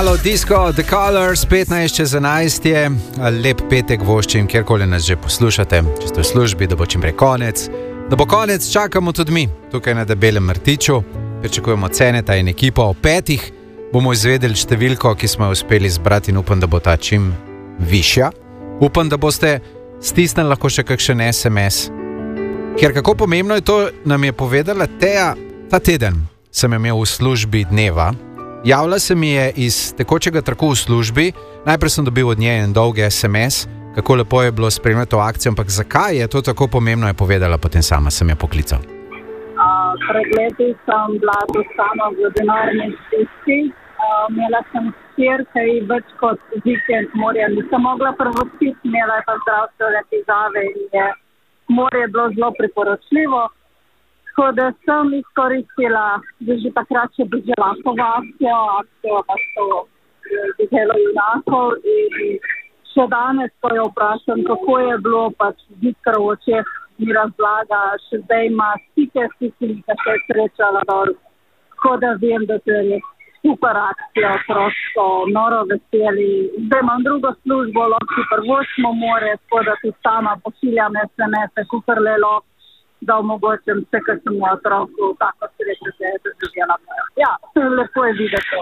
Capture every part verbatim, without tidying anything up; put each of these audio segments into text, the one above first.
Halo Disco, The Colors, petnajst čez enajst je, lep petek voščim, kjerkoli nas že poslušate, če ste v službi, da bo čim prej konec. Da bo konec, čakamo tudi mi, tukaj na Debelem rtiču, pričakujemo Ceneta in ekipo. O petih bomo izvedeli številko, ki smo jo uspeli zbrati in upam, da bo ta čim višja. Upam, da boste stisnili lahko še kakšen es em es. Ker kako pomembno je to, nam je povedala Teja, ta teden sem imel v službi dneva. Javila se mi je iz tekočega traku v službi, najprej sem dobil od nje en dolg es em es, kako lepo je bilo spremljati to akcijo, ampak zakaj je to tako pomembno, je povedala, potem sama sem jo poklical. Uh, pred leti sem bila tu sama v denarni stiski, uh, imela sem hčer, ki več kot vikend morja nisem mogla prvostiti, imela je pa zdravstvene težave in je morje bilo zelo priporočljivo. Tako da sem izkoristila, da že takrat še bi žela po akcijo, akcijo pa so delo junakov in še danes, ko jo vprašam, kako je bilo, pač zikr v očeh mi razlaga, še zdaj ima stike, stike, ki se je srečala dol. Tako da vem, da to je super akcija, prosto, noro veseli. Zdaj imam drugo službo, lahko prvočimo more, tako da tudi sama pošiljam es em es, kukar le lahko, da omogočim vse, kar sem v otroku, tako sreče se je doživela. Ja, lepo je videti.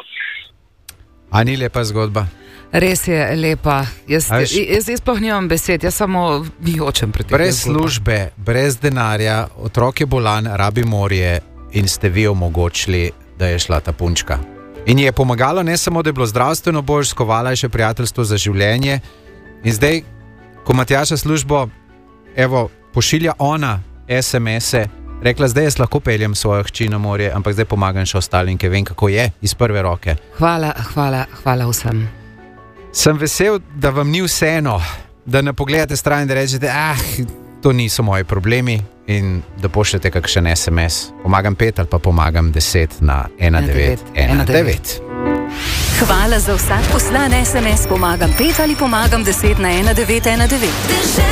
A ni lepa zgodba? Res je lepa. Jaz, jaz, jaz, jaz pa nimam besed, jaz samo jočem pri tem. Brez službe, brez denarja, otrok je bolan, rabi morje in ste vi omogočili, da je šla ta punčka. In je pomagalo ne samo, da je bilo zdravstveno bolj, skovala je še prijateljstvo za življenje. In zdaj, ko Matjaša službo, evo, pošilja ona es em es-e, rekla, zdaj jaz lahko peljem svojo hči na morje, ampak zdaj pomagam še ostalim, ker vem, kako je, iz prve roke. Hvala, hvala, hvala vsem. Sem vesel, da vam ni vseeno, da ne pogledate stran in da rečete, ah, to niso moji problemi in da pošljete kakšen es em es. Pomagam pet ali pa pomagam deset na ena devet ena devet. Hvala za vsak poslan es em es, pomagam pet ali pomagam deset na ena devet ena devet.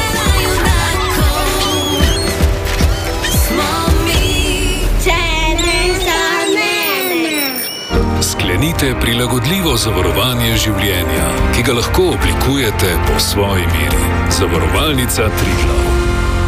Sklenite prilagodljivo zavarovanje življenja, ki ga lahko oblikujete po svoji meri. Zavarovalnica Triglav.